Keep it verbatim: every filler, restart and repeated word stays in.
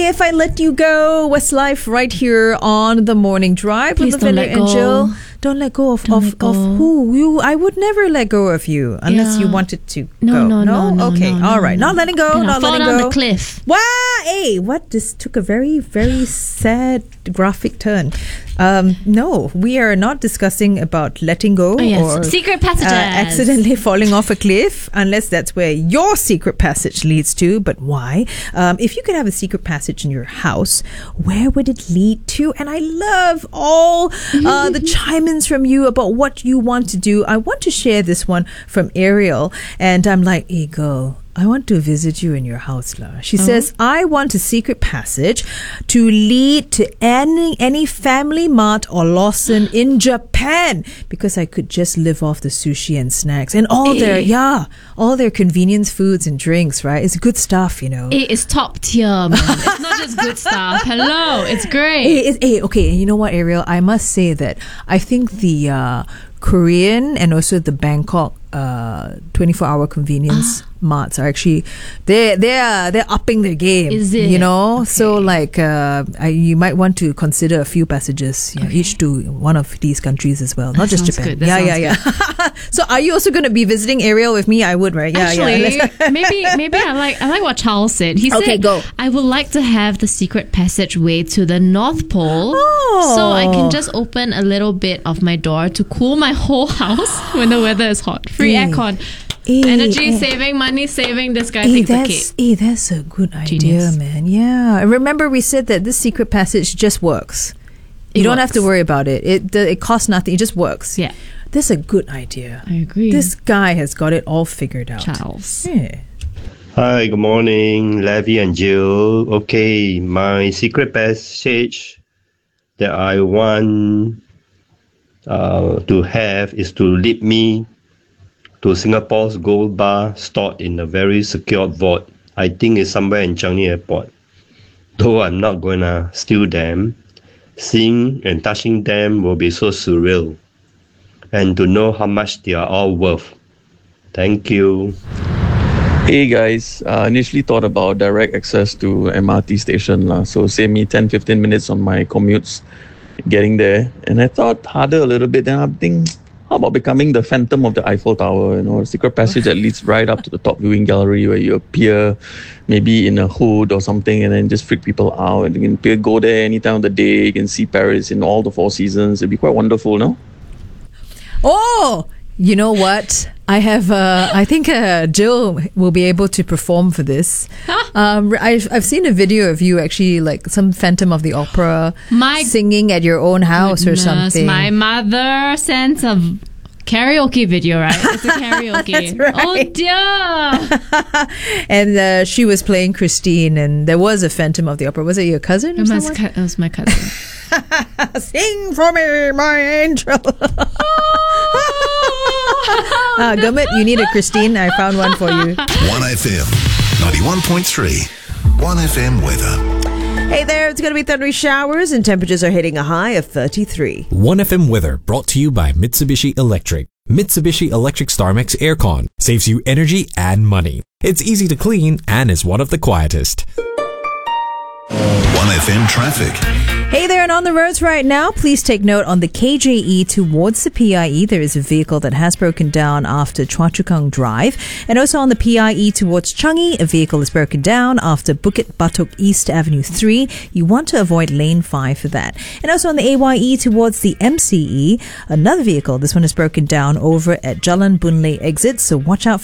If I Let You Go, Westlife, right here on the Morning Drive. Please with don't Lavender let go. and Jill. Don't let go of Don't of, let go. of who you. I would never let go of you unless Yeah. you wanted to No, go. no, no, no, Okay, no, all no, right. no. Not letting go. Gonna not fall letting down go. the cliff. Wow! Hey, what? This took a very, very sad graphic turn. Um, no, we are not discussing about letting go Oh, yes. or Secret passages. uh, accidentally falling off a cliff, unless that's where your secret passage leads to. But why? Um, if you could have a secret passage in your house, where would it lead to? And I love all uh, the chime-ins from you about what you want to do. I want to share this one from Ariel, and I'm like, hey girl, I want to visit you in your house, lah. She says, I want a secret passage to lead to any any Family Mart or Lawson in Japan, because I could just live off the sushi and snacks and all their Eh. yeah all their convenience foods and drinks. Right, it's good stuff, you know. It is top tier, man. It's not just good stuff. Hello, it's great. Hey, it's, hey, okay, you know what, Ariel? I must say that I think the uh, Korean and also the Bangkok uh, twenty-four hour convenience marts are actually they they are they're upping their game. Is it? You know, Okay. so like uh, I, you might want to consider a few passages, you know, each to one of these countries as well, not That just sounds Japan. good. That Yeah, yeah, sounds yeah. So, are you also going to be visiting Ariel with me? I would, right? Yeah, Actually, yeah. maybe maybe I like I like what Charles said. He Okay, said, go. I would like to have the secret passageway to the North Pole, Oh. so I can just open a little bit of my door to cool my whole house when the weather is hot. Free Eh. aircon, Eh, energy eh. saving, money saving. This guy Hey, takes the that's, cake. hey, that's a good idea, Genius. man. Yeah. Remember, we said that this secret passage just works. You It don't have to works. worry about it. It the- it costs nothing. It just works. Yeah, This is a good idea. I agree. This guy has got it all figured out. Charles. Yeah. Hi, good morning, Levy and Jill. Okay, my secret passage that I want uh, to have is to lead me to Singapore's gold bar stored in a very secured vault. I think it's somewhere in Changi Airport. Though I'm not gonna steal them, seeing and touching them will be so surreal. And to know how much they are all worth. Thank you. Hey guys, uh, initially thought about direct access to M R T station lah, so save me ten to fifteen minutes on my commutes getting there. And I thought harder a little bit, then I think, how about becoming the phantom of the Eiffel Tower, you know, a secret passage that leads right up to the top viewing gallery where you appear maybe in a hood or something and then just freak people out. And you can appear, go there any time of the day, you can see Paris in all the four seasons. It'd be quite wonderful, no? Oh, you know what? I have. Uh, I think uh, Jill will be able to perform for this. Um, I've I've seen a video of you actually, like some Phantom of the Opera, My singing at your own house or Goodness, something. My mother sent a karaoke video, right? It's a karaoke. That's right. Oh dear. And uh, she was playing Christine, and there was a Phantom of the Opera. Was it your cousin or It was, someone? it was my cousin. Sing for me, my angel. uh, Gummet, you need a Christine. I found one for you. one F M ninety-one point three. one F M weather. Hey there, it's going to be thundery showers and temperatures are hitting a high of thirty-three. one F M weather brought to you by Mitsubishi Electric. Mitsubishi Electric StarMax Aircon saves you energy and money. It's easy to clean and is one of the quietest. one F M traffic. Hey there, and on the roads right now, please take note on the K J E towards the P I E. There is a vehicle that has broken down after Chua Chu Kang Drive. And also on the P I E towards Changi, a vehicle is broken down after Bukit Batok East Avenue three. You want to avoid lane five for that. And also on the A Y E towards the M C E, another vehicle, this one is broken down over at Jalan Boon Lay exit. So watch out for